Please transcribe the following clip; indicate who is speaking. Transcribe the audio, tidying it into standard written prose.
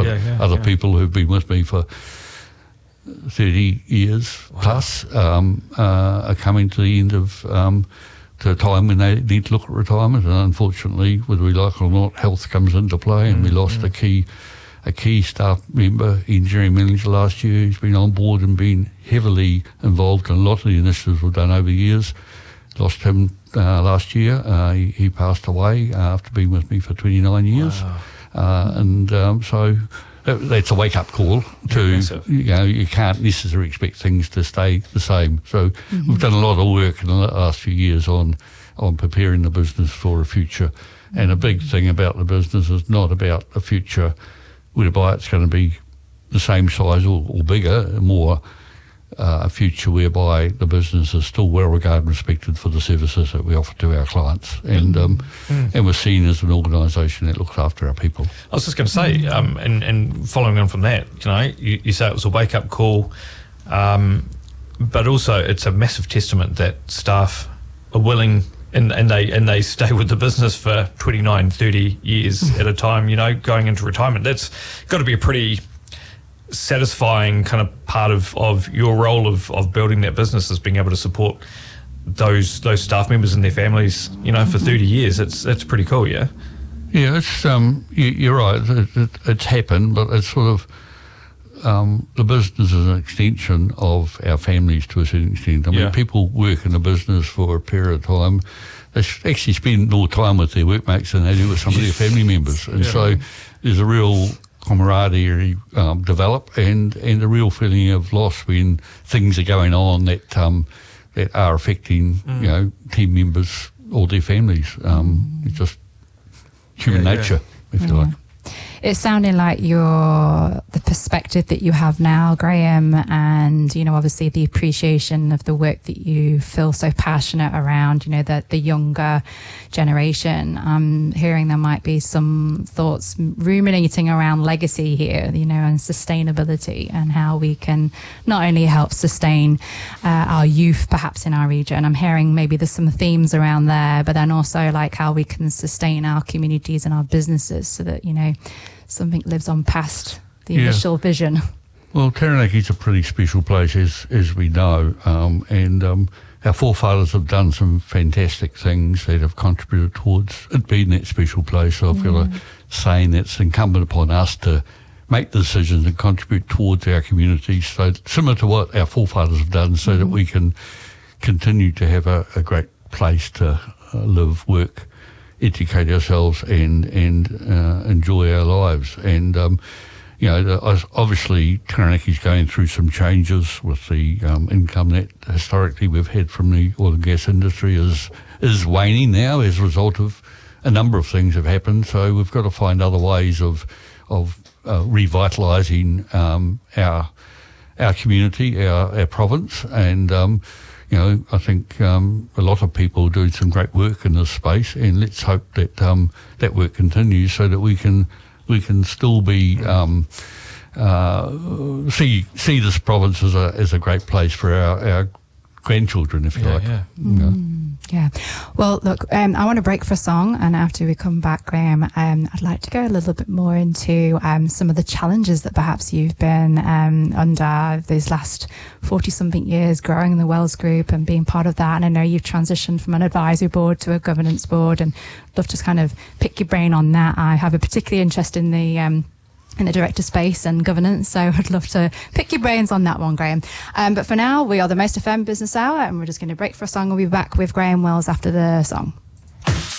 Speaker 1: but other people who've been with me for 30 years plus are coming to the end of to a time when they need to look at retirement, and unfortunately, whether we like it or not, health comes into play, and we lost a key staff member, engineering manager last year, who's been on board and been heavily involved in a lot of the initiatives we've done over the years. Lost him last year. He passed away after being with me for 29 years. So that's a wake-up call to, you can't necessarily expect things to stay the same. So we've done a lot of work in the last few years on preparing the business for a future. And a big thing about the business is not about a future whereby it's going to be the same size or bigger, more a future whereby the business is still well regarded and respected for the services that we offer to our clients, and we're seen as an organisation that looks after our people.
Speaker 2: I was just going to say, and following on from that, you say it was a wake-up call, but also it's a massive testament that staff are willing and they stay with the business for 29, 30 years at a time, going into retirement. That's got to be a pretty satisfying kind of part of your role of building that business, is being able to support those staff members and their families, for 30 years. It's pretty cool, yeah?
Speaker 1: Yeah, it's you're right. It's happened, but it's sort of the business is an extension of our families to a certain extent. I mean, people work in the business for a period of time. They actually spend more time with their workmates than they do with some of their family members, and so there's a real camaraderie develop, and a real feeling of loss when things are going on that are affecting team members or their families. It's just human nature, if you like.
Speaker 3: It's sounding like the perspective that you have now, Graham, and, obviously the appreciation of the work that you feel so passionate around, the younger generation. I'm hearing there might be some thoughts ruminating around legacy here, and sustainability, and how we can not only help sustain our youth perhaps in our region. I'm hearing maybe there's some themes around there, but then also like how we can sustain our communities and our businesses so that, something lives on past the initial vision.
Speaker 1: Well, Taranaki is a pretty special place, as we know, and our forefathers have done some fantastic things that have contributed towards it being that special place. So I've got a saying that's incumbent upon us to make the decisions and contribute towards our communities, so similar to what our forefathers have done, so that we can continue to have a great place to live, work, educate ourselves and enjoy our lives. And obviously Taranaki's going through some changes with the income that historically we've had from the oil and gas industry is waning now as a result of a number of things have happened. So we've got to find other ways of revitalising our community, our province, and I think a lot of people are doing some great work in this space, and let's hope that that work continues so that we can still be see this province as a great place for our grandchildren, if you like.
Speaker 3: Yeah. Well, look, I want to break for a song, and after we come back, Graham, I'd like to go a little bit more into some of the challenges that perhaps you've been under these last 40-something years, growing the Wells Group and being part of that. And I know you've transitioned from an advisory board to a governance board, and I'd love to kind of pick your brain on that. I have a particular interest in the director space and governance, so I'd love to pick your brains on that one, Graham. But for now, we are the Most FM Business Hour, and we're just going to break for a song. We'll be back with Graham Wells after the song.